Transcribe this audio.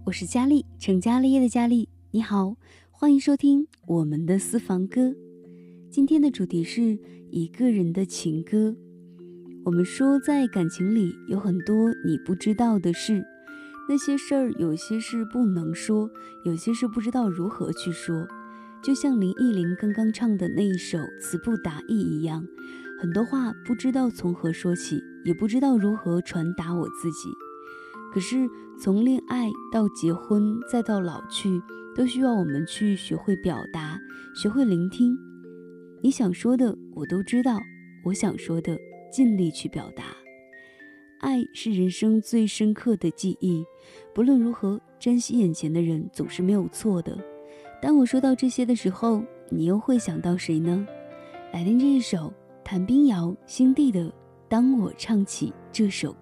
我是佳丽，成家立业的佳丽。你好，欢迎收听我们的私房歌。今天的主题是一个人的情歌。我们说，在感情里有很多你不知道的事，那些事儿有些是不能说，有些是不知道如何去说。就像林忆莲刚刚唱的那一首《词不达意》一样，很多话不知道从何说起，也不知道如何传达我自己。可是从恋爱到结婚再到老去，都需要我们去学会表达，学会聆听。你想说的我都知道，我想说的尽力去表达。爱是人生最深刻的记忆，不论如何，珍惜眼前的人总是没有错的。当我说到这些的时候，你又会想到谁呢？来听这一首谭冰瑶、辛蒂的《当我唱起这首歌》。